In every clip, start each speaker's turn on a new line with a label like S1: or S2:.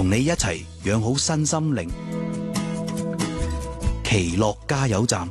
S1: 同你一齊養好身心靈。奇樂加油站。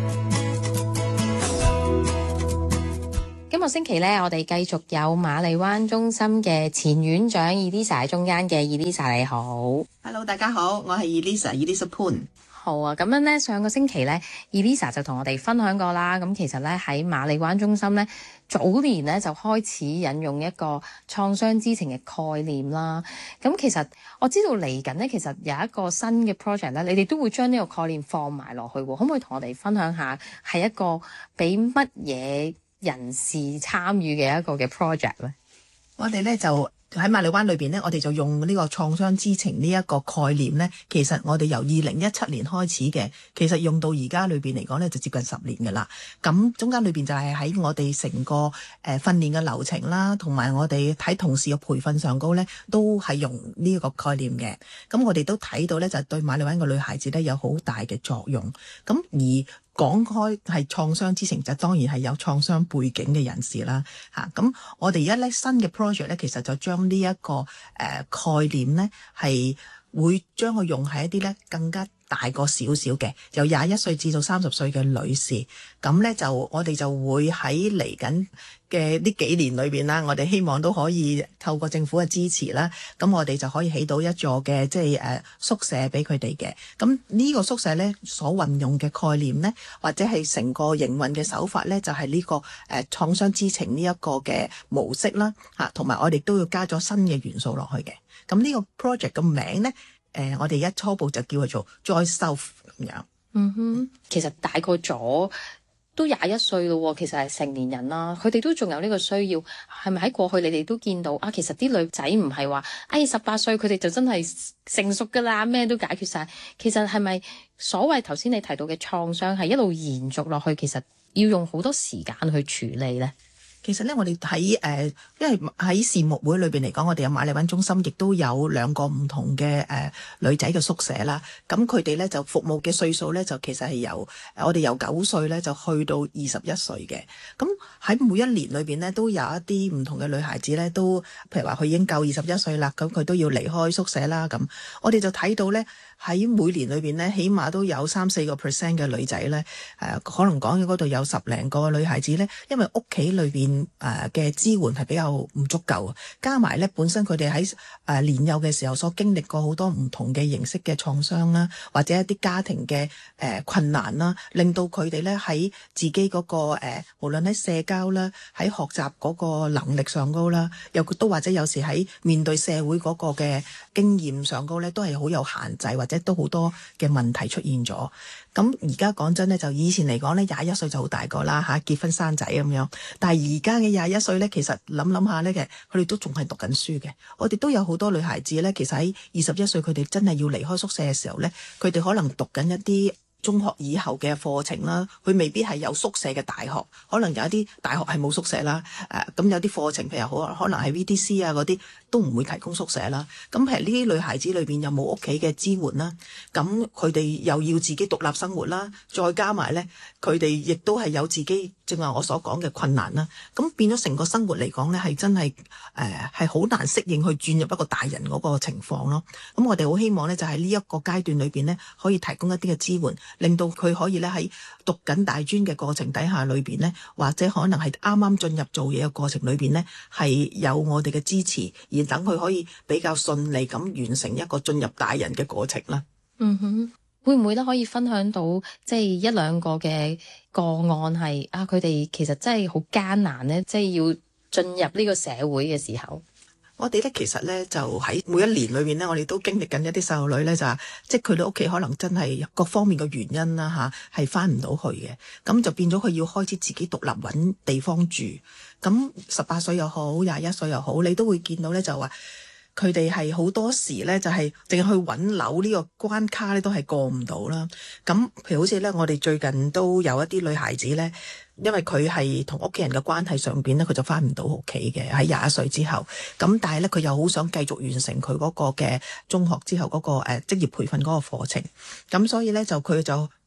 S2: 今個星期咧，我哋繼續有瑪麗灣中心嘅前院長 Elisa 喺中間嘅。Elisa 你好。
S3: Hello， 大家好，我係 Elisa潘。
S2: 好啊，咁樣咧，上個星期咧 Elisa 就同我哋分享過啦。咁其實咧喺瑪麗灣中心咧，早年咧就開始引用一個創傷知情嘅概念啦。咁其實我知道嚟緊咧，其實有一個新嘅 project 咧，你哋都會將呢個概念放埋落去喎。可唔可以同我哋分享下係一個俾乜嘢人士參與嘅一個嘅 project 咧？
S3: 我哋咧就喺瑪麗灣裏邊咧，我哋就用呢個創傷知情呢一個概念咧，其實我哋由2017年開始嘅，其實用到而家裏邊嚟講咧，就接近10年噶啦。咁中間裏邊就係喺我哋成個訓練嘅流程啦，同埋我哋喺同事嘅培訓上高咧，都係用呢一個概念嘅。咁我哋都睇到咧，就對瑪麗灣嘅女孩子咧有好大嘅作用。咁而講開係創傷知情，就當然係有創傷背景嘅人士啦，咁我哋而家咧新嘅 project 咧，其實就將呢一個概念咧，係會將佢用喺一啲咧更加大個少少嘅，由21歲至到30歲嘅女士。咁咧就我哋就會喺嚟緊嘅呢幾年裏邊啦，我哋希望都可以透過政府嘅支持啦，咁我哋就可以起到一座嘅即係宿舍俾佢哋嘅。咁呢個宿舍咧所運用嘅概念咧，或者係成個營運嘅手法咧，就係呢個創傷知情呢一個嘅模式啦，同埋我哋都要加咗新嘅元素落去嘅。咁呢個 project 嘅名咧，我哋而家初步就叫佢做 Joy Self 咁樣。
S2: 其實大個咗都21歲咯，其實係成年人啦，佢哋都仲有呢個需要，係咪喺過去你哋都見到啊？其實啲女仔唔係話18歲佢哋就真係成熟噶啦，咩都解決晒。其實係咪所謂頭先你提到嘅創傷係一路延續落去，其實要用好多時間去處理呢？
S3: 其實咧，我哋喺因為喺事務會裏邊嚟講，我哋有瑪麗灣中心，亦都有2個唔同嘅女仔嘅宿舍啦。咁佢哋咧就服務嘅歲數咧，就其實係由我哋由9歲咧就去到21歲嘅。咁喺每一年裏邊咧，都有一啲唔同嘅女孩子咧，都譬如話佢已經夠21歲啦，咁佢都要離開宿舍啦。咁我哋就睇到咧，喺每年裏邊咧，起碼都有3-4個%嘅女仔咧，可能講嘅嗰度有10零個女孩子咧，因為屋企裏邊嘅支援係比較唔足夠，加埋咧本身佢哋喺年幼嘅時候所經歷過好多唔同嘅形式嘅創傷啦，或者一啲家庭嘅困難啦，令到佢哋咧喺自己嗰個無論喺社交啦，喺學習嗰個能力上高啦，又都或者有時喺面對社會嗰個嘅經驗上高咧，都係好有限制，或者都好多嘅問題出現咗。咁而家講真咧，就以前嚟講咧，21歲就好大個啦嚇，結婚生仔咁樣。但係而家嘅21歲咧，其實諗下咧嘅，佢哋都仲係讀緊書嘅。我哋都有好多女孩子咧，其實喺21歲佢哋真係要離開宿舍嘅時候咧，佢哋可能讀緊一啲中學以後嘅課程啦，佢未必係有宿舍嘅大學，可能有一啲大學係冇宿舍啦。咁有啲課程譬如可能係 VTC 啊嗰啲都唔會提供宿舍啦。咁譬如呢啲女孩子裏邊又冇屋企嘅支援啦，咁佢哋又要自己獨立生活啦，再加埋咧佢哋亦都係有自己正話我所講嘅困難啦。咁變咗成個生活嚟講咧，係真係係好難適應去轉入一個大人嗰個情況咯。咁我哋好希望咧，就喺呢一個階段裏邊咧，可以提供一啲嘅支援，令到佢可以咧喺讀緊大專嘅過程底下裏邊咧，或者可能係啱啱進入做嘢嘅過程裏邊咧，係有我哋嘅支持，而等佢可以比較順利咁完成一個進入大人嘅過程啦。
S2: 會唔會都可以分享到即係1-2個嘅個案係佢哋其實真係好艱難咧，即係要進入呢個社會嘅時候？
S3: 我哋咧其實咧就喺每一年裏邊咧，我哋都經歷緊一啲細路女咧，就係即係佢哋屋企可能真係各方面嘅原因啦嚇，係翻唔到去嘅，咁就變咗佢要開始自己獨立揾地方住。咁18歲又好，21歲又好，你都會見到咧就話佢哋係好多時咧就係淨係去揾樓呢個關卡咧都係過唔到啦。咁譬如好似咧，我哋最近都有一啲女孩子咧，因為佢係同屋企人嘅關係上邊咧，佢就翻唔到屋企嘅喺21歲之後。咁但係咧，佢又好想繼續完成佢嗰個嘅中學之後嗰個職業培訓嗰個課程。咁所以咧就佢就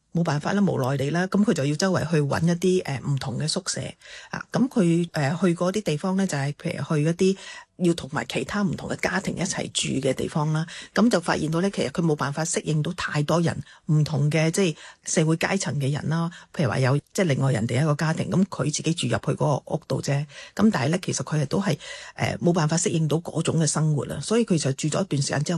S3: 冇辦法啦，無奈地啦，咁佢就要周圍去揾一啲唔同嘅宿舍啊。咁佢去嗰啲地方咧，就係譬如去一啲要同埋其他唔同嘅家庭一齊住嘅地方啦。咁就發現到咧，其實佢冇辦法適應到太多人唔同嘅即係社會階層嘅人啦。譬如話有即係另外人哋一個家庭，咁佢自己住入去嗰個屋度啫。咁但係咧，其實佢哋都係冇辦法適應到嗰種嘅生活啦。所以佢就住咗一段時間之後。